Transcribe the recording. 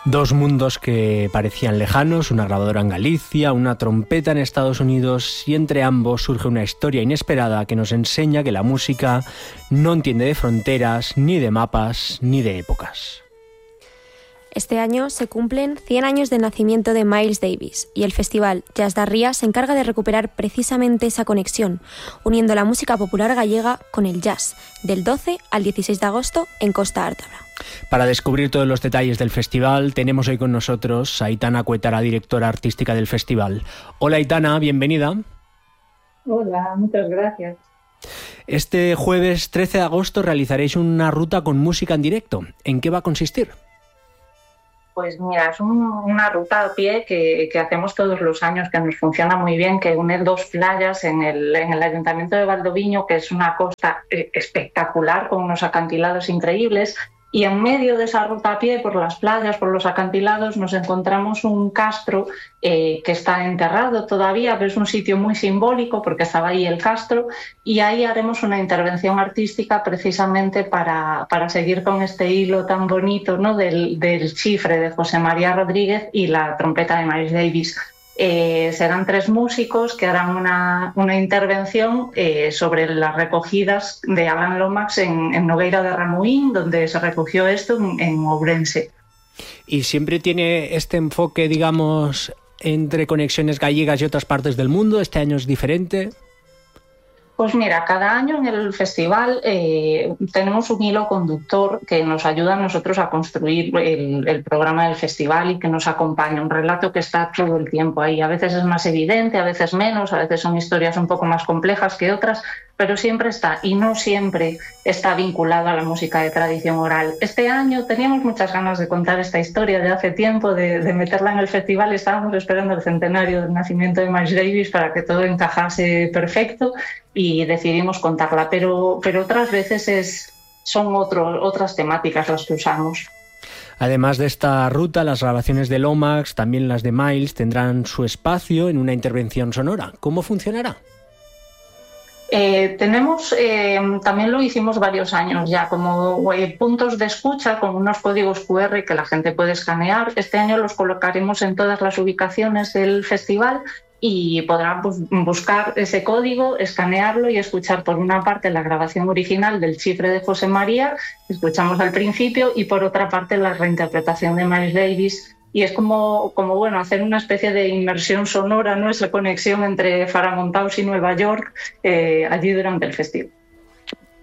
Dos mundos que parecían lejanos, una grabadora en Galicia, una trompeta en Estados Unidos, y entre ambos surge una historia inesperada que nos enseña que la música no entiende de fronteras, ni de mapas, ni de épocas. Este año se cumplen 100 años del nacimiento de Miles Davis y el festival Jazz da Ría se encarga de recuperar precisamente esa conexión, uniendo la música popular gallega con el jazz, del 12 al 16 de agosto en Costa Ártabra. Para descubrir todos los detalles del festival, tenemos hoy con nosotros a Aitana Cuétara, directora artística del festival. Hola Aitana, bienvenida. Hola, muchas gracias. Este jueves 13 de agosto realizaréis una ruta con música en directo. ¿En qué va a consistir? Pues mira, es una ruta a pie que hacemos todos los años, que nos funciona muy bien, que une dos playas en el Ayuntamiento de Valdoviño, que es una costa espectacular, con unos acantilados increíbles. Y en medio de esa ruta a pie, por las playas, por los acantilados, nos encontramos un castro que está enterrado todavía, pero es un sitio muy simbólico porque estaba ahí el castro, y ahí haremos una intervención artística precisamente para seguir con este hilo tan bonito, ¿no?, del chifre de José María Rodríguez y la trompeta de Miles Davis. Serán tres músicos que harán una intervención sobre las recogidas de Alan Lomax en Nogueira de Ramuín, donde se recogió esto en Ourense. ¿Y siempre tiene este enfoque, digamos, entre conexiones gallegas y otras partes del mundo? ¿Este año es diferente? Pues mira, cada año en el festival tenemos un hilo conductor que nos ayuda a nosotros a construir el programa del festival y que nos acompaña, un relato que está todo el tiempo ahí. A veces es más evidente, a veces menos, a veces son historias un poco más complejas que otras, pero siempre está, y no siempre está vinculado a la música de tradición oral. Este año teníamos muchas ganas de contar esta historia de hace tiempo, de meterla en el festival. Estábamos esperando el centenario del nacimiento de Miles Davis para que todo encajase perfecto, y decidimos contarla, pero otras veces son otras temáticas las que usamos. Además de esta ruta, las grabaciones de Lomax, también las de Miles, tendrán su espacio en una intervención sonora. ¿Cómo funcionará? También lo hicimos varios años ya, como puntos de escucha con unos códigos QR que la gente puede escanear. Este año los colocaremos en todas las ubicaciones del festival y podrán buscar ese código, escanearlo y escuchar por una parte la grabación original del chifre de José María, escuchamos al principio, y por otra parte la reinterpretación de Miles Davis. Y es como bueno, hacer una especie de inmersión sonora, ¿no?, esa conexión entre Faramontaus y Nueva York allí durante el festival.